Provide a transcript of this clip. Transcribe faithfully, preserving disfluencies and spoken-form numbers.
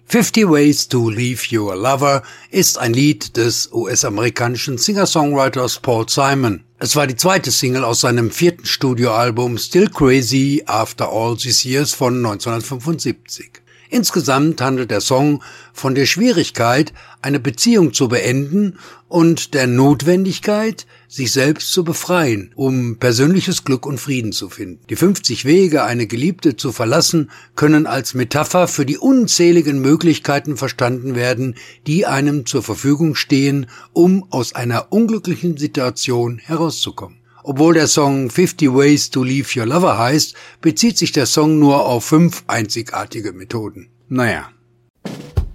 Fifty Ways to Leave Your Lover ist ein Lied des U S-amerikanischen Singer-Songwriters Paul Simon. Es war die zweite Single aus seinem vierten Studioalbum Still Crazy After All These Years von neunzehnhundertfünfundsiebzig. Insgesamt handelt der Song von der Schwierigkeit, eine Beziehung zu beenden und der Notwendigkeit, sich selbst zu befreien, um persönliches Glück und Frieden zu finden. Die fünfzig Wege, eine Geliebte zu verlassen, können als Metapher für die unzähligen Möglichkeiten verstanden werden, die einem zur Verfügung stehen, um aus einer unglücklichen Situation herauszukommen. Obwohl der Song Fifty Ways to Leave Your Lover heißt, bezieht sich der Song nur auf fünf einzigartige Methoden. Naja.